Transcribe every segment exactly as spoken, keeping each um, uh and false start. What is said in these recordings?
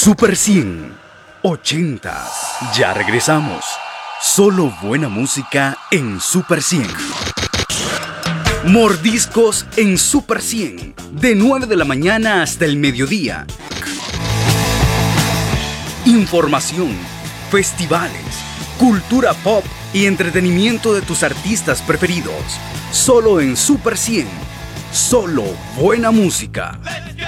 Super cien, ochentas. Ya regresamos. Solo buena música en Super cien. Mordiscos en Super cien. De nueve de la mañana hasta el mediodía. Información, festivales, cultura pop y entretenimiento de tus artistas preferidos. Solo en Super cien. Solo buena música.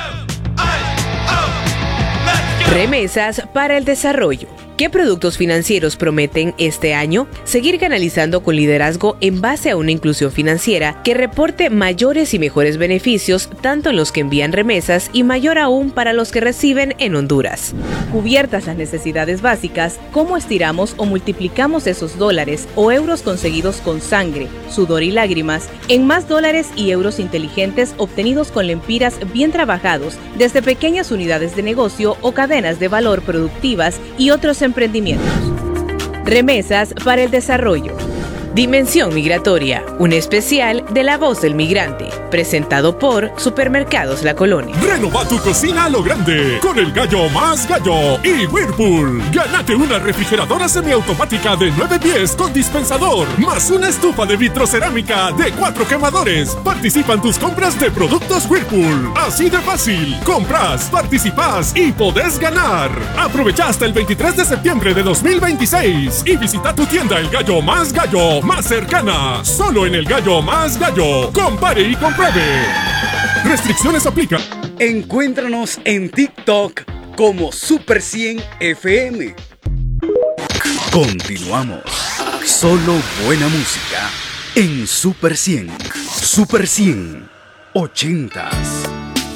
Remesas para el desarrollo. ¿Qué productos financieros prometen este año? Seguir canalizando con liderazgo en base a una inclusión financiera que reporte mayores y mejores beneficios tanto en los que envían remesas y mayor aún para los que reciben en Honduras. Cubiertas las necesidades básicas, ¿cómo estiramos o multiplicamos esos dólares o euros conseguidos con sangre, sudor y lágrimas en más dólares y euros inteligentes obtenidos con lempiras bien trabajados desde pequeñas unidades de negocio o cadenas de valor productivas y otros emprendimientos? Remesas para el desarrollo. Dimensión Migratoria, un especial de La Voz del Migrante, presentado por Supermercados La Colonia. Renova tu cocina a lo grande con el gallo más gallo y Whirlpool. Gánate una refrigeradora semiautomática de nueve pies con dispensador, más una estufa de vitrocerámica de cuatro quemadores. Participa en tus compras de productos Whirlpool. Así de fácil. Compras, participas y podés ganar. Aprovecha hasta el veintitrés de septiembre de dos mil veintiséis y visita tu tienda El Gallo Más Gallo más cercana. Solo en El Gallo Más Gallo. Compare y compruebe. Restricciones aplican. Encuéntranos en TikTok como Super cien F M. Continuamos. Solo buena música en Super cien. Super cien, ochentas.